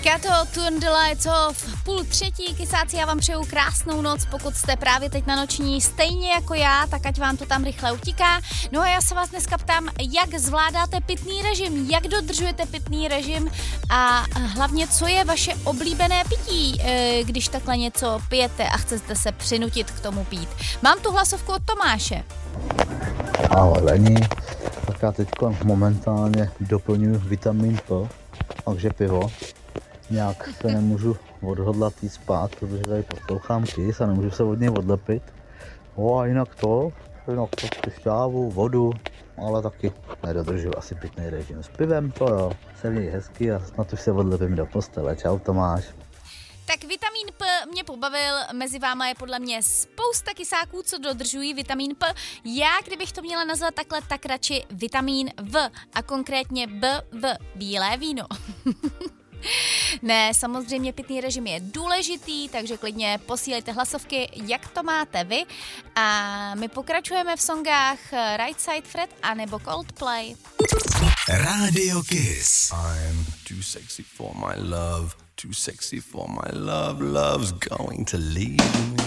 Kato, Turn the Lights Off, 2:30, kysáci, já vám přeju krásnou noc, pokud jste právě teď na noční, stejně jako já, tak ať vám to tam rychle utíká. No a já se vás dneska ptám, jak zvládáte pitný režim, jak dodržujete pitný režim a hlavně, co je vaše oblíbené pití, když takhle něco pijete a chcete se přinutit k tomu pít. Mám tu hlasovku od Tomáše. Ahoj Lení, tak já teď momentálně doplňuji vitamin P, takže pivo. Nějak se nemůžu odhodlat jít spát, protože tady poslouchám Kiss a nemůžu se od něj odlepit. A jinak to šťávu, vodu, ale taky nedodržuji asi pitný režim. S pivem to jo, se měj hezky a snad už se odlepím do postele. Čau Tomáš. Tak vitamin P mě pobavil, mezi váma je podle mě spousta kysáků, co dodržují vitamin P. Já, kdybych to měla nazvat takhle, tak radši vitamin V a konkrétně BV, bílé víno. Ne, samozřejmě pitný režim je důležitý, takže klidně posílejte hlasovky, jak to máte vy. A my pokračujeme v songách Right Side Fred a nebo Coldplay. Radio Kiss. I'm too sexy for my love, too sexy for my love, love's going to leave me.